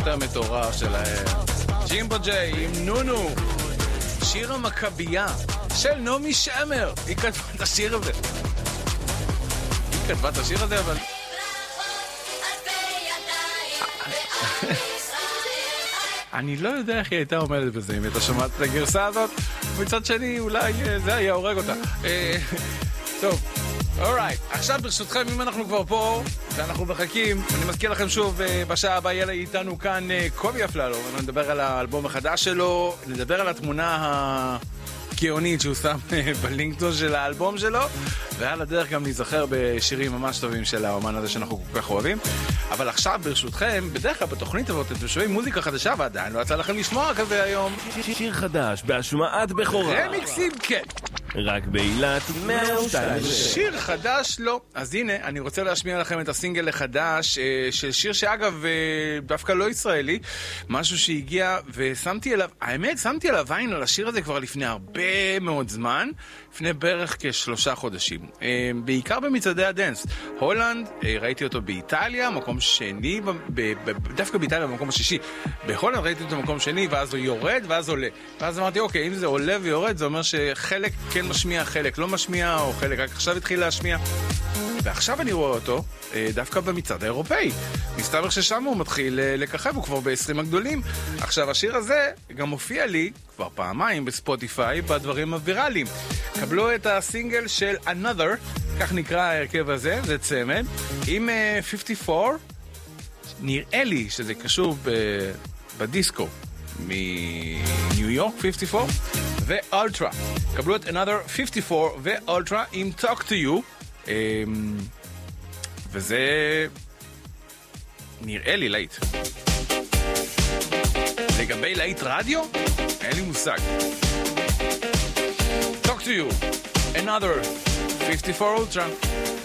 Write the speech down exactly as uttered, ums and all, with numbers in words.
יותר מטורף שלהם. ג'ימבו ג'יי עם נונו, שיר המכבייה של נעמי שמר. היא כתבה את השיר הזה. היא כתבה את השיר הזה, אבל... אני לא יודע איך היא הייתה עומדת בזה, אם אתה שומעת את הגרסה הזאת. מצד שני, אולי זה היה הורג אותה. טוב, אורייט. עכשיו ברשותכם, אם אנחנו כבר פה, ואנחנו מחכים, אני מזכיר לכם שוב, בשעה הבאה יהיה איתנו כאן קובי אפללו, נדבר על האלבום החדש שלו, נדבר על התמונה הגאונית שהוא שם בלינקדאון של האלבום שלו, ועל הדרך גם נזכר בשירים ממש טובים של האומן הזה שאנחנו כל כך אוהבים. אבל עכשיו ברשותכם, בדרך כלל בתוכנית הזאת אתם שומעים מוזיקה חדשה, ועדיין לא יצא לכם לשמוע כזה היום. שיר חדש בהשמעת בכורה. רמיקסים, כן. רק באילת מאה ושתיים. שיר חדש לא. אז הנה, אני רוצה להשמיע לכם את הסינגל החדש של שיר שאגב דווקא לא ישראלי, משהו שהגיע ושמתי אליו, האמת שמתי אליו עין על השיר הזה כבר לפני הרבה מאוד זמן, לפני בערך כשלושה חודשים, בעיקר במצעדי הדנס. הולנד, ראיתי אותו באיטליה, מקום שני, דווקא באיטליה במקום השישי. בהולנד ראיתי אותו במקום שני, ואז הוא יורד ואז עולה. ואז אמרתי, אוקיי, אם זה עולה ויורד, זה אומר שחלק כן משמיע, חלק לא משמיע, או חלק רק עכשיו התחיל להשמיע. ועכשיו אני רואה אותו דווקא במצעד האירופאי. מסתבר ששם הוא מתחיל לככב, הוא כבר ב-עשרים הגדולים. עכשיו, השיר הזה גם מופיע לי כבר פעמיים בספוטיפיי בדברים הוויראליים. קבלו את הסינגל של Another, כך נקרא ההרכב הזה, זה צמד, עם חמישים וארבע, נראה לי שזה קשור ב- בדיסקו מניו יורק, חמישים וארבע, ואולטרה. קבלו את Another חמישים וארבע ואולטרה עם Talk to You, וזה נראה לי להיט. לגבי להיט רדיו, אין לי מושג. Talk to You, Another חמישים וארבע Ultra.